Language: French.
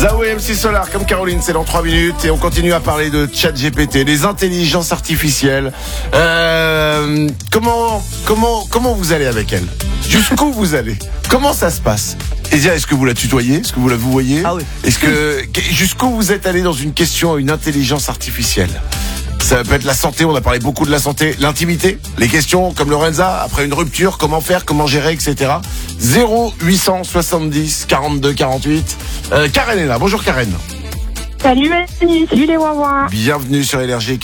Zawe MC Solar comme Caroline, c'est dans 3 minutes et on continue à parler de ChatGPT, des intelligences artificielles. Comment vous allez avec elle? Jusqu'où vous allez? Comment ça se passe? Est-ce que vous la tutoyez? Est-ce que vous la vous voyez? Ah oui. Jusqu'où vous êtes allé dans une question à une intelligence artificielle? Ça peut être la santé, on a parlé beaucoup de la santé, l'intimité, les questions comme Lorenza, après une rupture, comment faire, comment gérer, etc. 0870 42 48. Karen est là, bonjour Karen. Salut Manu, salut les Wawa. Bienvenue sur LRG.